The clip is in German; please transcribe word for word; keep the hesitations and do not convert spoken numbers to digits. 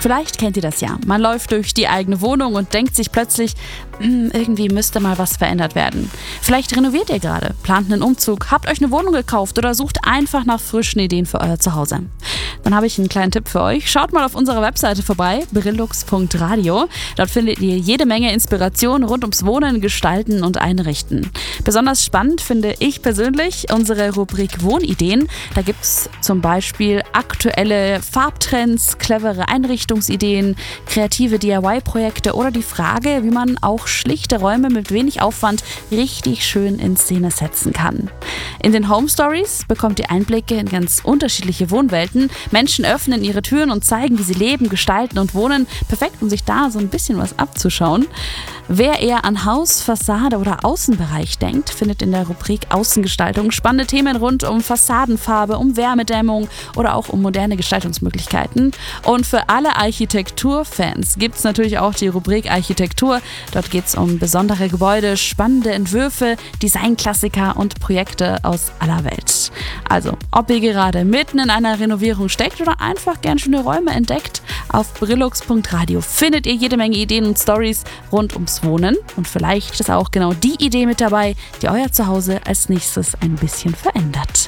Vielleicht kennt ihr das ja. Man läuft durch die eigene Wohnung und denkt sich plötzlich, hm, irgendwie müsste mal was verändert werden. Vielleicht renoviert ihr gerade, plant einen Umzug, habt euch eine Wohnung gekauft oder sucht einfach nach frischen Ideen für euer Zuhause. Dann habe ich einen kleinen Tipp für euch. Schaut mal auf unserer Webseite vorbei, brillux punkt radio. Dort findet ihr jede Menge Inspiration rund ums Wohnen, Gestalten und Einrichten. Besonders spannend finde ich persönlich unsere Rubrik Wohnideen. Da gibt es zum Beispiel aktuelle Farbtrends, clevere Einrichtungsideen, kreative D I Y-Projekte oder die Frage, wie man auch schlichte Räume mit wenig Aufwand richtig schön in Szene setzen kann. In den Home Stories bekommt ihr Einblicke in ganz unterschiedliche Wohnwelten. Menschen öffnen ihre Türen und zeigen, wie sie leben, gestalten und wohnen. Perfekt, um sich da so ein bisschen was abzuschauen. Wer eher an Haus, Fassade oder Außenbereich denkt, findet in der Rubrik Außengestaltung spannende Themen rund um Fassadenfarbe, um Wärmedämmung oder auch um moderne Gestaltungsmöglichkeiten. Und für alle Architekturfans gibt es natürlich auch die Rubrik Architektur. Dort geht es um besondere Gebäude, spannende Entwürfe, Designklassiker und Projekte aus aller Welt. Also, ob ihr gerade mitten in einer Renovierung steckt oder einfach gern schöne Räume entdeckt, auf brillux punkt radio findet ihr jede Menge Ideen und Stories rund ums Wohnen. Und vielleicht ist auch genau die Idee mit dabei, die euer Zuhause als nächstes ein bisschen verändert.